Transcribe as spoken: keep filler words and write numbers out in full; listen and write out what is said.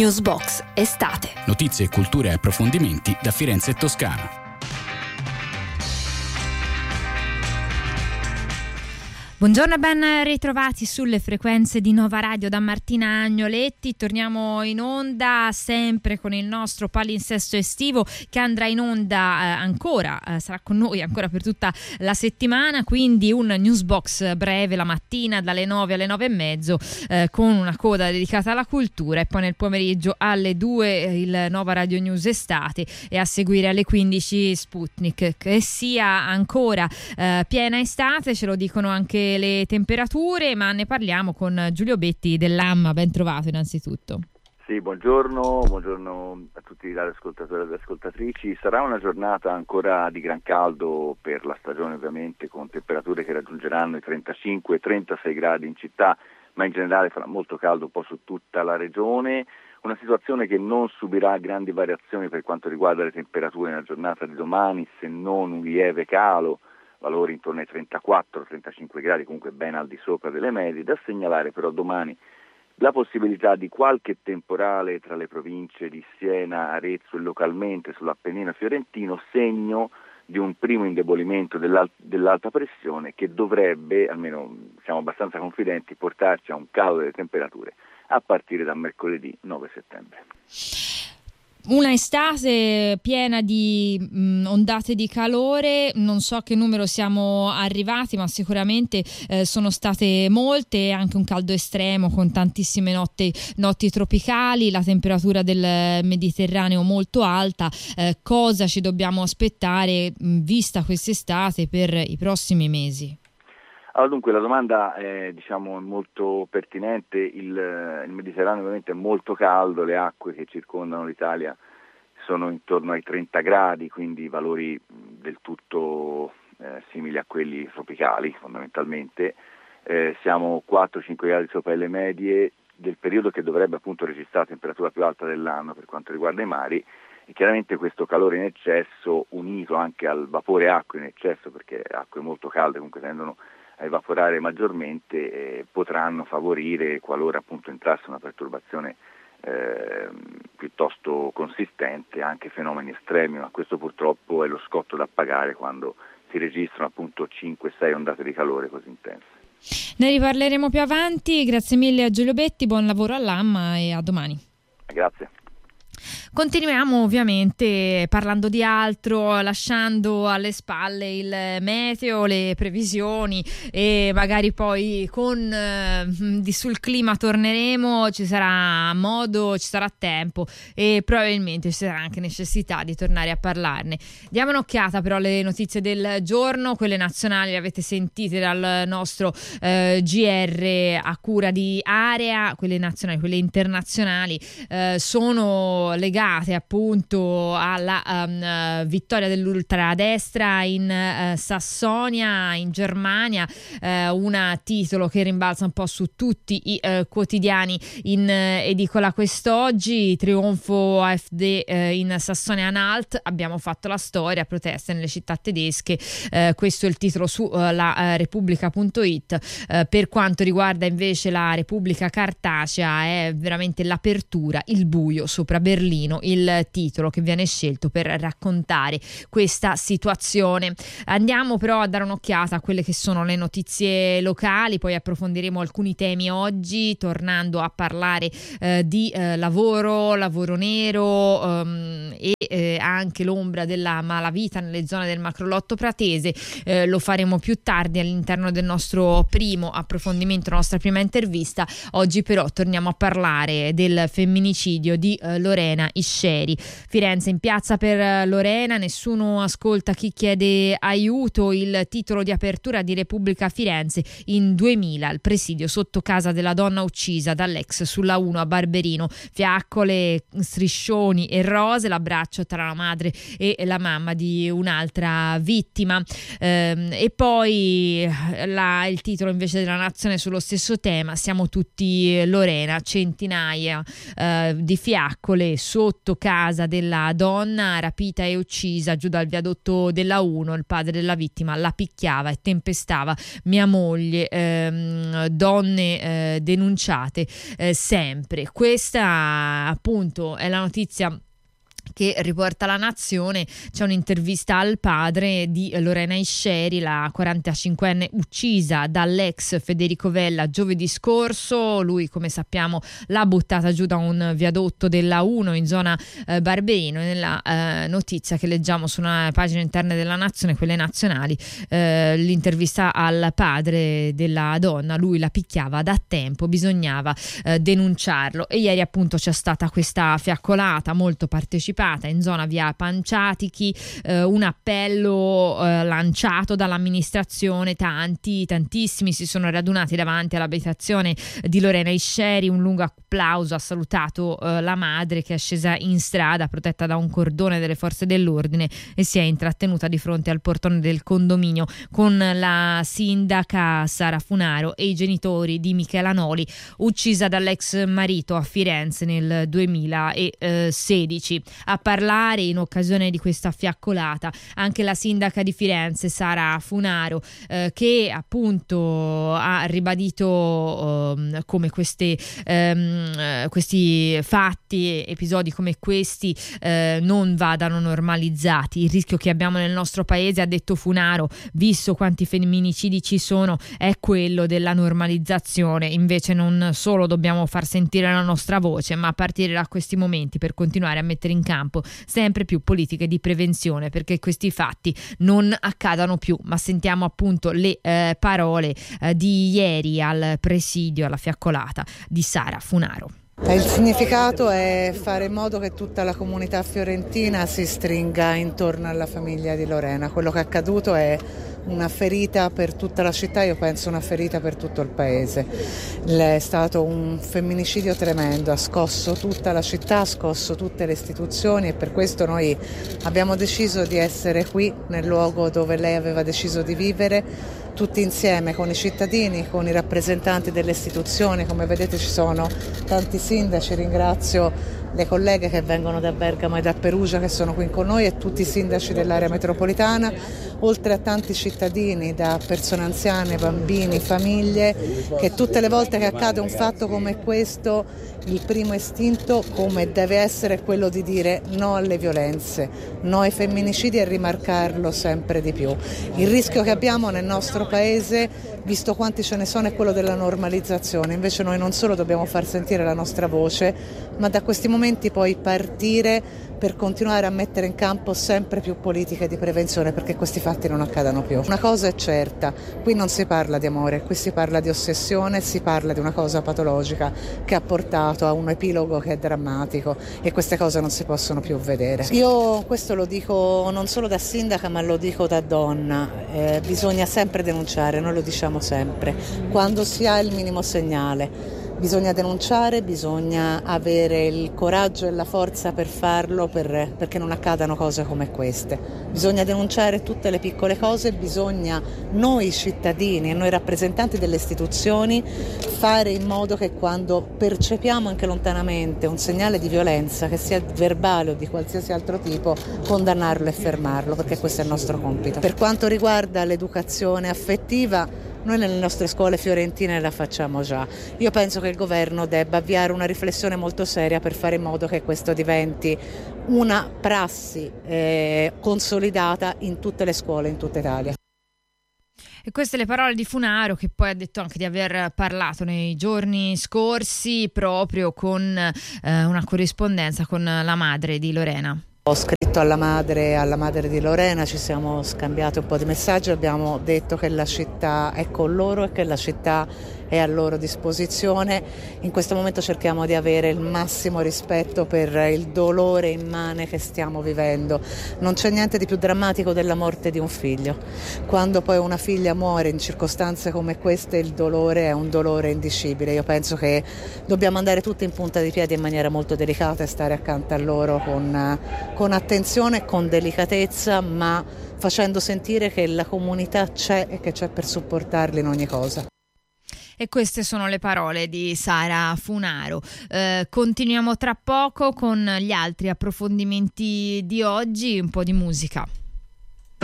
Newsbox estate. Notizie, cultura e approfondimenti da Firenze e Toscana. Buongiorno e ben ritrovati sulle frequenze di Nova Radio da Martina Agnoletti. Torniamo in onda sempre con il nostro palinsesto estivo che andrà in onda eh, ancora, eh, sarà con noi ancora per tutta la settimana, quindi un newsbox breve la mattina dalle nove alle nove e mezzo eh, con una coda dedicata alla cultura e poi nel pomeriggio alle due eh, il Nova Radio News Estate e a seguire alle quindici Sputnik. Che sia ancora eh, piena estate, ce lo dicono anche le temperature, ma ne parliamo con Giulio Betti dell'A M. Ben trovato innanzitutto. Sì, buongiorno, buongiorno a tutti gli ascoltatori e le ascoltatrici. Sarà una giornata ancora di gran caldo per la stagione, ovviamente, con temperature che raggiungeranno i trentacinque trentasei gradi in città, ma in generale farà molto caldo un po' su tutta la regione. Una situazione che non subirà grandi variazioni per quanto riguarda le temperature nella giornata di domani, se non un lieve calo, valori intorno ai trentaquattro trentacinque gradi, comunque ben al di sopra delle medie. Da segnalare però domani la possibilità di qualche temporale tra le province di Siena, Arezzo e localmente sull'Appennino fiorentino, segno di un primo indebolimento dell'al- dell'alta pressione che dovrebbe, almeno siamo abbastanza confidenti, portarci a un calo delle temperature a partire da mercoledì nove settembre. Una estate piena di mh, ondate di calore, non so a che numero siamo arrivati, ma sicuramente eh, sono state molte, anche un caldo estremo con tantissime notti, notti tropicali, la temperatura del Mediterraneo molto alta. Eh, cosa ci dobbiamo aspettare mh, vista quest'estate per i prossimi mesi? Allora, dunque la domanda è diciamo molto pertinente. Il, il Mediterraneo ovviamente è molto caldo, le acque che circondano l'Italia sono intorno ai trenta gradi, quindi valori del tutto eh, simili a quelli tropicali fondamentalmente. Eh, siamo quattro cinque gradi sopra le medie del periodo che dovrebbe appunto registrare la temperatura più alta dell'anno per quanto riguarda i mari, e chiaramente questo calore in eccesso, unito anche al vapore acqua in eccesso, perché acque molto calde comunque tendono a evaporare maggiormente, eh, potranno favorire, qualora appunto entrasse una perturbazione eh, piuttosto consistente, anche fenomeni estremi, ma questo purtroppo è lo scotto da pagare quando si registrano appunto cinque sei ondate di calore così intense. Ne riparleremo più avanti, grazie mille a Giulio Betti, buon lavoro all'A M e a domani. Grazie. Continuiamo ovviamente parlando di altro, lasciando alle spalle il meteo, le previsioni e magari poi con eh, di sul clima torneremo, ci sarà modo, ci sarà tempo e probabilmente ci sarà anche necessità di tornare a parlarne. Diamo un'occhiata però alle notizie del giorno, quelle nazionali le avete sentite dal nostro eh, G R a cura di Area, quelle nazionali, quelle internazionali eh, sono legate appunto alla um, vittoria dell'ultradestra in uh, Sassonia in Germania, uh, un titolo che rimbalza un po' su tutti i uh, quotidiani in uh, edicola quest'oggi. Trionfo A F D uh, in Sassonia-Anhalt, abbiamo fatto la storia, proteste nelle città tedesche, uh, questo è il titolo su uh, la uh, Repubblica punto it. Uh, per quanto riguarda invece la Repubblica Cartacea è veramente l'apertura, il buio sopra Berlino, il titolo che viene scelto per raccontare questa situazione. Andiamo però a dare un'occhiata a quelle che sono le notizie locali, poi approfondiremo alcuni temi oggi tornando a parlare eh, di eh, lavoro, lavoro nero um, e eh, anche l'ombra della malavita nelle zone del macrolotto pratese. Eh, lo faremo più tardi all'interno del nostro primo approfondimento, la nostra prima intervista. Oggi però torniamo a parlare del femminicidio di eh, Lorena Isceri. Firenze in piazza per Lorena, nessuno ascolta chi chiede aiuto, il titolo di apertura di Repubblica Firenze. In duemila il presidio sotto casa della donna uccisa dall'ex sulla uno a Barberino, fiaccole, striscioni e rose, l'abbraccio tra la madre e la mamma di un'altra vittima. Ehm, e poi la, il titolo invece della Nazione sullo stesso tema, siamo tutti Lorena, centinaia eh, di fiaccole sotto sotto casa della donna rapita e uccisa giù dal viadotto della uno. Il padre della vittima la picchiava e tempestava mia moglie. Ehm, donne eh, denunciate eh, sempre. Questa appunto è la notizia che riporta La Nazione. C'è un'intervista al padre di Lorena Isceri, la quarantacinquenne uccisa dall'ex Federico Vella giovedì scorso. Lui, come sappiamo, l'ha buttata giù da un viadotto della uno in zona eh, Barberino. Nella eh, notizia che leggiamo sulle pagine interne della Nazione, quelle nazionali, eh, l'intervista al padre della donna. Lui la picchiava da tempo, bisognava eh, denunciarlo. E ieri appunto c'è stata questa fiaccolata molto partecipata in zona via Panciatichi, eh, un appello eh, lanciato dall'amministrazione. Tanti, tantissimi si sono radunati davanti all'abitazione di Lorena Isceri. Un lungo applauso ha salutato eh, la madre, che è scesa in strada protetta da un cordone delle forze dell'ordine e si è intrattenuta di fronte al portone del condominio con la sindaca Sara Funaro e i genitori di Michela Noli, uccisa dall'ex marito a Firenze nel duemilasedici. A parlare in occasione di questa fiaccolata anche la sindaca di Firenze Sara Funaro, eh, che appunto ha ribadito eh, come queste, ehm, questi fatti, episodi come questi eh, non vadano normalizzati. Il rischio che abbiamo nel nostro paese, ha detto Funaro, visto quanti femminicidi ci sono, è quello della normalizzazione. Invece non solo dobbiamo far sentire la nostra voce, ma a partire da questi momenti per continuare a mettere in campo sempre più politiche di prevenzione perché questi fatti non accadano più. Ma sentiamo appunto le eh, parole eh, di ieri al presidio, alla fiaccolata di Sara Funaro. Il significato è fare in modo che tutta la comunità fiorentina si stringa intorno alla famiglia di Lorena. Quello che è accaduto è una ferita per tutta la città, io penso una ferita per tutto il paese. È stato un femminicidio tremendo, ha scosso tutta la città, ha scosso tutte le istituzioni e per questo noi abbiamo deciso di essere qui nel luogo dove lei aveva deciso di vivere, tutti insieme con i cittadini, con i rappresentanti delle istituzioni. Come vedete ci sono tanti sindaci, ringrazio le colleghe che vengono da Bergamo e da Perugia che sono qui con noi e tutti i sindaci dell'area metropolitana, oltre a tanti cittadini, da persone anziane, bambini, famiglie, che tutte le volte che accade un fatto come questo il primo istinto, come deve essere, è quello di dire no alle violenze, no ai femminicidi e rimarcarlo sempre di più. Il rischio che abbiamo nel nostro paese, visto quanti ce ne sono, è quello della normalizzazione. Invece noi non solo dobbiamo far sentire la nostra voce, ma da questi momenti poi partire per continuare a mettere in campo sempre più politiche di prevenzione perché questi fatti non accadano più. Una cosa è certa, qui non si parla di amore, qui si parla di ossessione, si parla di una cosa patologica che ha portato a un epilogo che è drammatico e queste cose non si possono più vedere. Io questo lo dico non solo da sindaca ma lo dico da donna, eh, bisogna sempre denunciare, noi lo diciamo sempre, quando si ha il minimo segnale. Bisogna denunciare, bisogna avere il coraggio e la forza per farlo per, perché non accadano cose come queste. Bisogna denunciare tutte le piccole cose, bisogna noi cittadini e noi rappresentanti delle istituzioni fare in modo che quando percepiamo anche lontanamente un segnale di violenza, che sia verbale o di qualsiasi altro tipo, condannarlo e fermarlo, perché questo è il nostro compito. Per quanto riguarda l'educazione affettiva, noi nelle nostre scuole fiorentine la facciamo già. Io penso che il governo debba avviare una riflessione molto seria per fare in modo che questo diventi una prassi eh, consolidata in tutte le scuole in tutta Italia. E queste le parole di Funaro, che poi ha detto anche di aver parlato nei giorni scorsi proprio con eh, una corrispondenza con la madre di Lorena. Ho scritto alla madre, alla madre di Lorena, ci siamo scambiati un po' di messaggi, abbiamo detto che la città è con loro e che la città è a loro disposizione. In questo momento cerchiamo di avere il massimo rispetto per il dolore immane che stiamo vivendo. Non c'è niente di più drammatico della morte di un figlio. Quando poi una figlia muore in circostanze come queste, il dolore è un dolore indicibile. Io penso che dobbiamo andare tutti in punta di piedi in maniera molto delicata e stare accanto a loro con, con attenzione e con delicatezza, ma facendo sentire che la comunità c'è e che c'è per supportarli in ogni cosa. E queste sono le parole di Sara Funaro. Eh, continuiamo tra poco con gli altri approfondimenti di oggi, un po' di musica.